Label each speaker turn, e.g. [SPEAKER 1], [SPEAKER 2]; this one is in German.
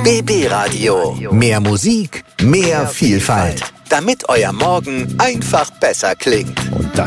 [SPEAKER 1] BB Radio.
[SPEAKER 2] Mehr Musik, mehr Vielfalt.
[SPEAKER 1] Damit euer Morgen einfach besser klingt.
[SPEAKER 2] Und